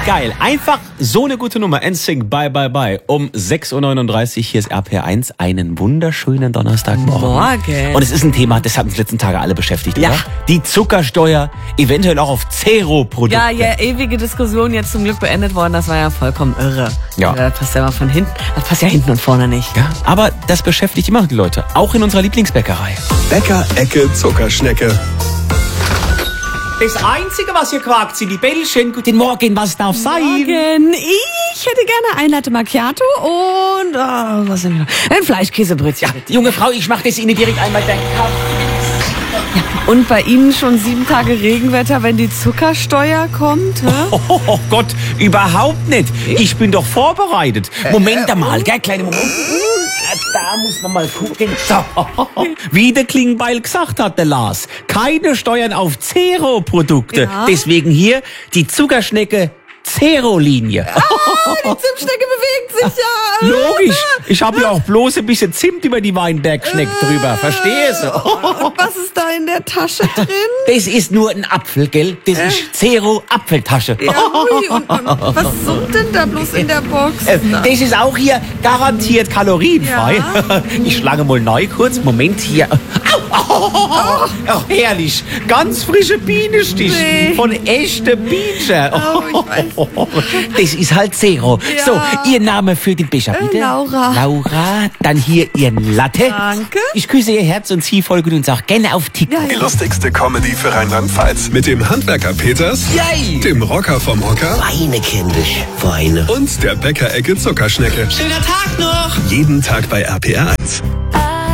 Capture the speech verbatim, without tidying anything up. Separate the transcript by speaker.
Speaker 1: geil. Einfach so eine gute Nummer. N Sync, bye, bye, bye. Um sechs Uhr neununddreißig, hier ist R P R eins. Einen wunderschönen Donnerstagmorgen.
Speaker 2: Morgen.
Speaker 1: Und es ist ein Thema, das hat uns die letzten Tage alle beschäftigt,
Speaker 2: Ja.
Speaker 1: oder? Die Zuckersteuer, eventuell auch auf Zero-Produkte.
Speaker 2: Ja, ja, ewige Diskussion jetzt zum Glück beendet worden. Das war ja vollkommen irre.
Speaker 1: Ja.
Speaker 2: Das passt ja mal von hinten. Das passt ja hinten und vorne nicht.
Speaker 1: Ja, aber das beschäftigt immer noch die Leute. Auch in unserer Lieblingsbäckerei.
Speaker 3: Bäcker-Ecke Zuckerschnecke.
Speaker 1: Das Einzige, was hier quakt, sind die Bällchen. Guten Morgen, was darf sein?
Speaker 2: Morgen. Ich hätte gerne ein Latte Macchiato und oh, was denn noch? Ein Fleischkäsebrötchen.
Speaker 1: Ja, junge Frau, ich mach das Ihnen direkt einmal den
Speaker 2: Und bei Ihnen schon sieben Tage Regenwetter, wenn die Zuckersteuer kommt? Hä?
Speaker 1: Oh, oh Gott, überhaupt nicht. Ich bin doch vorbereitet. Moment mal, gell, kleine Moment. Da muss man mal gucken. So. Wie der Klingbeil gesagt hat, der Lars. Keine Steuern auf Zero-Produkte.
Speaker 2: Ja.
Speaker 1: Deswegen hier die Zuckerschnecke Zero-Linie.
Speaker 2: Oh, die Zimtschnecke bewegt sich ja.
Speaker 1: Logisch. Ich habe ja auch bloß ein bisschen Zimt über die Weinbergschnecke drüber. Verstehst du?
Speaker 2: Und was ist da in der Tasche drin?
Speaker 1: Das ist nur ein Apfel, gell? Das ist Zero-Apfeltasche.
Speaker 2: Ja, ui, und, und was summt denn da bloß in der Box?
Speaker 1: Äh, Das ist auch hier garantiert kalorienfrei.
Speaker 2: Ja.
Speaker 1: Ich schlange mal neu kurz. Moment hier. Au, au, au, au, herrlich. Ganz frische Bienenstich.
Speaker 2: Nee.
Speaker 1: Von echten Bienen.
Speaker 2: Oh, ich weiß.
Speaker 1: Das ist halt Zero.
Speaker 2: Ja.
Speaker 1: So, Ihr Name für den Becher, bitte?
Speaker 2: Äh, Laura.
Speaker 1: Laura. Dann hier Ihren Latte.
Speaker 2: Danke.
Speaker 1: Ich küsse Ihr Herz und Sie folgen uns auch gerne auf TikTok.
Speaker 2: Ja,
Speaker 3: Die
Speaker 2: ja.
Speaker 3: lustigste Comedy für Rheinland-Pfalz. Mit dem Handwerker Peters,
Speaker 1: Yay.
Speaker 3: dem Rocker vom Hocker
Speaker 4: Weine, kindisch, weine.
Speaker 3: und der Bäcker-Ecke Zuckerschnecke.
Speaker 1: Schöner Tag noch.
Speaker 3: Jeden Tag bei R P R eins.